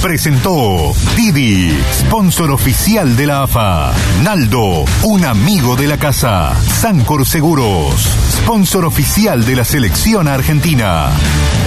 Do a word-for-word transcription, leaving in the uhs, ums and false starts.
presentó Didi, sponsor oficial de la A F A. Naldo, un amigo de la casa. Sancor Seguros, sponsor oficial de la selección argentina.